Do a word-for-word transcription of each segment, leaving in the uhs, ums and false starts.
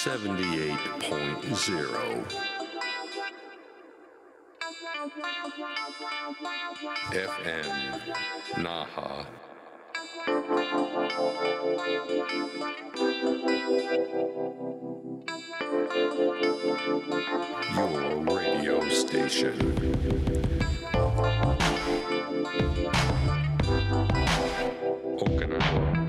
seventy-eight point zero F M Naha Your radio station Okinawa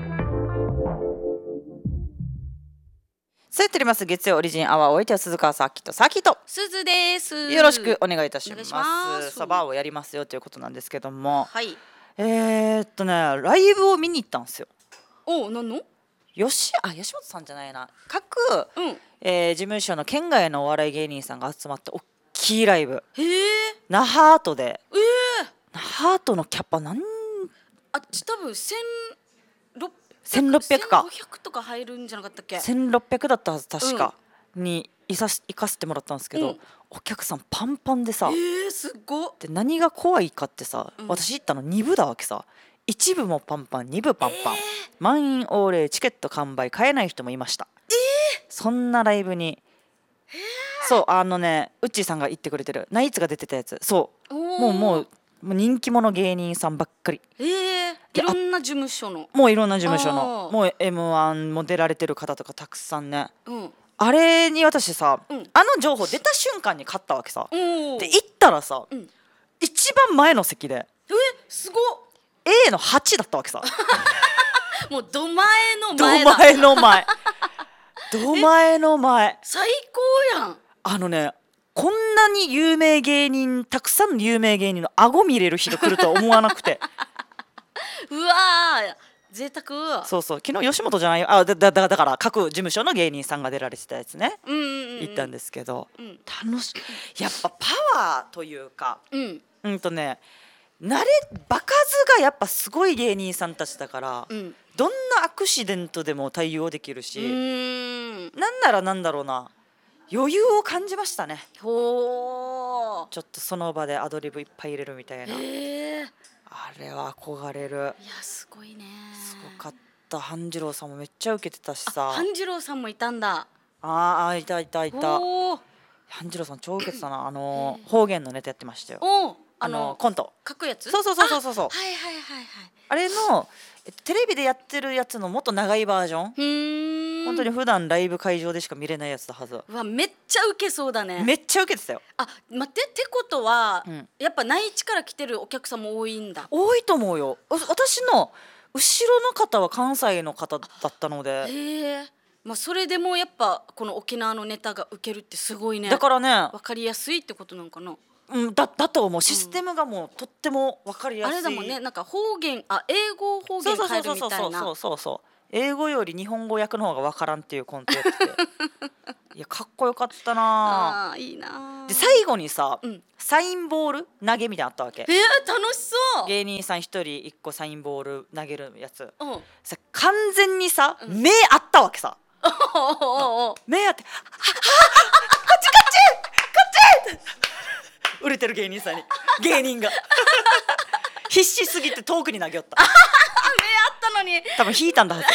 さあやっております月曜オリジンアワーお相手は鈴川さきとさきとすずです。 よろしくお願いいたします。 お願いしますサバーをやりますよということなんですけども、 はい。 えー、っとねライブを見に行ったんですよ。 お、なんの？ 吉あ吉本さんじゃないな各、 うん。 えー事務所の県外のお笑い芸人さんが集まった大きいライブ、 へえ。 那覇アートでええ。 那覇アートのキャパ何あ、ち多分千六せんろっぴゃくか千五百とか入るんじゃなかったっけ？ せんろっぴゃくだったはず確か、にいさし行かせてもらったんですけど、 うんお客さんパンパンでさ、 ええ、すごっ。 で何が怖いかってさ、 うん私行ったのに部だわけさ。いち部もパンパンに部パンパン、満員御礼チケット完売買えない人もいました、そんなライブに、そうあのねウッチーさんが言ってくれてるナイツが出てたやつ、そうもうもうもう人気者芸人さんばっかり、 ええ、いろんな事務所の。 もういろんな事務所のあーもう エムワン も出られてる方とかたくさんね、 うん。 あれに私さ、 うんあの情報出た瞬間に買ったわけさ、 おお。 で行ったらさ、 うん。 一番前の席でえ、すごっ。 A のはちだったわけさ。 もうど前のど前だ。 前の前ど前の前最高やん。 あのねこんなに有名芸人たくさんの有名芸人の顎見れる日が来るとは思わなくてうわー、贅沢。 そうそう昨日吉本じゃないよあだだだだから各事務所の芸人さんが出られてたやつね、 うんうんうん。 行ったんですけど、 うん楽しいやっぱパワーというかうんうんとね慣れ場数がやっぱすごい芸人さんたちだから、 うん。 どんなアクシデントでも対応できるし、 うーん。 なんならなんだろうな余裕を感じましたね。 ほー。 ちょっとその場でアドリブいっぱい入れるみたいな、 ええ。 あれは憧れる。 いや、すごいね。 すごかった。半次郎さんもめっちゃ受けてたしさ、 あ、半次郎さんもいたんだ。 ああいたいたいた。 おー。 半次郎さん超受けてたな。あの方言のネタやってましたよ。 おー。 あのコント。 書くやつ。 そうそうそうそうそうそうあ、はいはいはいはい。 あれのえっとテレビでやってるやつのもっと長いバージョン、 うーん。 本当に普段ライブ会場でしか見れないやつだはず。 うわ、めっちゃウケそうだね。 めっちゃ受けてたよ。 あ、待ってってことは、 うんやっぱ内地から来てるお客さんも多いんだ。 多いと思うよ。わ私の後ろの方は関西の方だったので、 へえ。まあそれでもやっぱこの沖縄のネタがウケるってすごいね。 だからね、 わかりやすいってことなんかな。 うん、だだと思う。システムがもうとっても分かりやすい。 あれだもんね、なんか方言、あ、英語方言変えるみたいな。 そうそうそうそう英語より日本語訳の方が分からんっていうコントやってていやかっこよかったな。 あー、いいな。 で最後にさ、 うんサインボール投げみたいなのあったわけ。 えー、楽しそう。 芸人さん一人一個サインボール投げるやつうん。 さ、完全にさ、目あったわけさ。 おおお。 目あってはははこっちこっちこっちって売れてる芸人さんに芸人が必死すぎて遠くに投げよった目あったのに。 多分引いたんだはず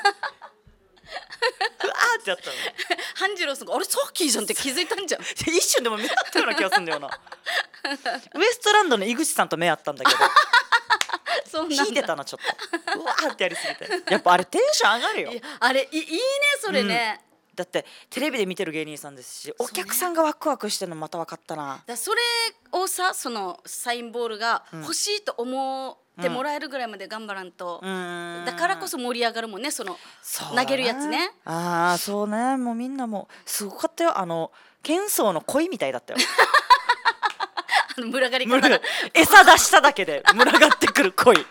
うわーってやったの半次郎さんがあれさっきじゃんって気づいたんじゃん。 一瞬でも目あったような気がするんだよなウエストランドの井口さんと目あったんだけどそうなんだ。 引いてたなちょっとうわーってやりすぎてやっぱあれテンション上がるよ。 いや、あれいいいいねそれね。 だってテレビで見てる芸人さんですし、 ねお客さんがワクワクしてるのまた分かったな。 だそれをさ、そのサインボールが欲しいと思ってもらえるぐらいまで頑張らんと、 うーんだからこそ盛り上がるもんね、そのそうだな投げるやつね。 ああそうね、もうみんなもすごかったよ。あの剣争の鯉みたいだったよあの群がり群が方が餌出しただけで群がってくる鯉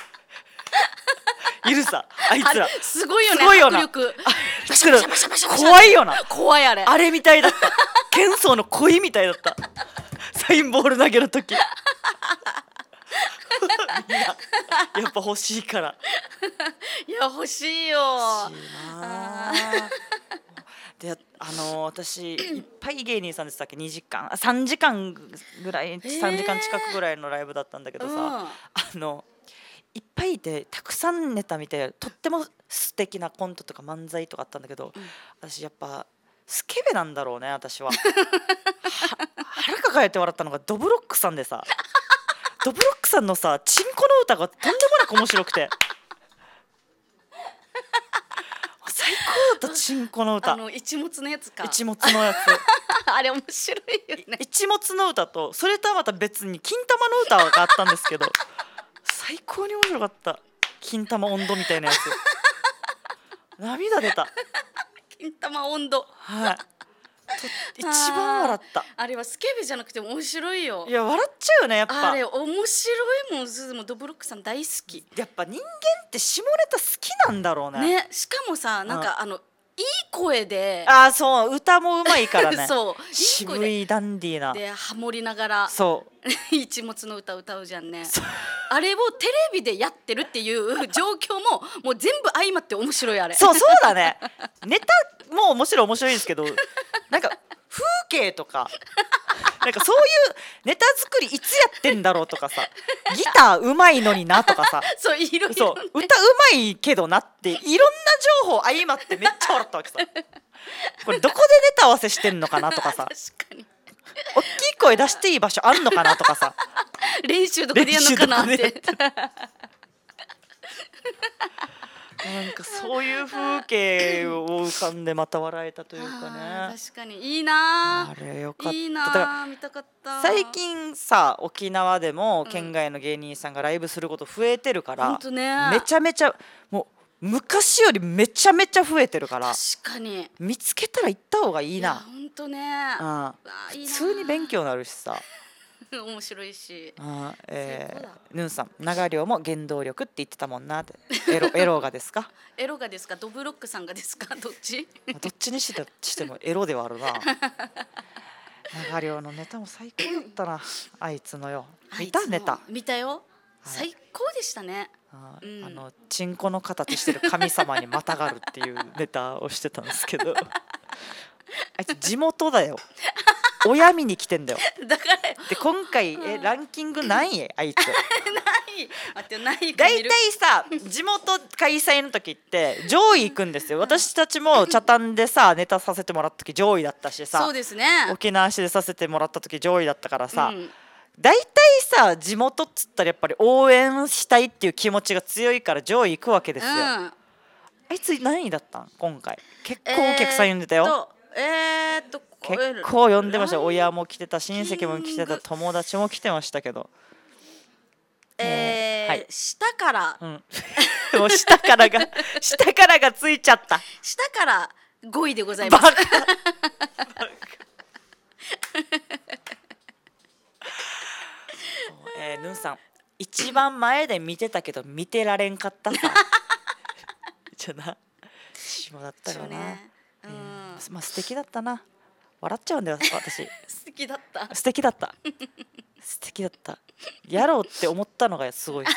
いるさあいつらあれすごいよね、 すごいよな迫力。 バシャバシャバシャバシャバシャ怖いよな。 怖いあれ。 あれみたいだった剣争の鯉みたいだったサインボール投げるときみんなやっぱ欲しいからいや欲しいよ。 欲しいなあであの私いっぱい芸人さんでしたっけにじかんさんじかんぐらいさんじかん近くぐらいのライブだったんだけどさ、 うんあのいっぱいいてたくさんネタ見てとっても素敵なコントとか漫才とかあったんだけど、私やっぱスケベなんだろうね私は。は腹抱えて笑ったのがドブロックさんでさ、ドブロックさんのさチンコの歌がとんでもなく面白くて最高だった。チンコのあ歌、 の一物のやつか。 一物のやつあれ面白いよね。 一物の歌とそれとはまた別に金玉の歌があったんですけど最高に面白かった。金玉温度みたいなやつ涙出た。 金玉温度。 はい、と一番笑ったあれはスケベじゃなくて面白いよ。 いや笑っちゃうよねやっぱ。 あれ面白いもん。すずもドブロックさん大好き。 やっぱ人間って下ネタ好きなんだろうね。 ね、しかもさ、なんかあのいい声で。 ああそう歌もうまいからねそういい声渋いダンディーな。 でハモりながらそう一物の歌歌うじゃんね。あれをテレビでやってるっていう状況ももう全部相まって面白いあれ。 そうそうだね。ネタも面白い面白いんですけどなんか風景とかなんかそういうネタ作りいつやってんだろうとかさ、ギターうまいのになとかさそういろいそうろ、ね、 歌うまいけどなっていろんな情報相まってめっちゃ笑ったわけさ。これどこでネタ合わせしてんのかなとかさ確かに大きい声出していい場所あんのかなとかさ練習どこでやるのかなっ練習どて。 なんかそういう風景を浮かんでまた笑えたというかあーね。 確かにいいなあれよかった。 いいだからな見たかった。 最近さ沖縄でも県外の芸人さんがライブすること増えてるから、 ほんとねめちゃめちゃもう昔よりめちゃめちゃ増えてるから確かに見つけたら行った方がいいいやな。 ほんとねうん、 わあいいな普通に勉強になるしさ。 面白いし。 あえ最高だー、ヌンさん長寮も原動力って言ってたもんなってエロエロがですかエロがですかドブロックさんがですかどっち？ どっちにしてしてもエロではあるな。長寮のネタも最高だったなあいつのよ。見たあいつのネタ。 見たよ。最高でしたね。 あ,、 うんあのチンコの形してる神様にまたがるっていうネタをしてたんですけどあいつ地元だよ。親見に来てんだよ。 だからで今回えランキング何位あいつ。 ない待ってないか大見る体さ地元開催の時って上位行くんですよ。私たちも茶炭でさネタさせてもらった時上位だったしさ、 そうですね。 沖縄市でさせてもらった時上位だったからさ、 うん大体さ地元っつったらやっぱり応援したいっていう気持ちが強いから上位行くわけですよ。 うんあいつ何位だったん今回。結構お客さん呼んでたよ。 えーっとえーっと結構呼んでました。 ラン親も来てた親戚も来てた友達も来てましたけど、 えーはい下からうん、もう下からが下からがついちゃった。 下からごいでございます。 バカえー、ヌンさん一番前で見てたけど見てられんかったさじゃな下だったよな、 そうねうんえーまあ素敵だったな。笑っちゃうんだよ私。 素敵だった。 素敵だった素敵だったやろうって思ったのがすごい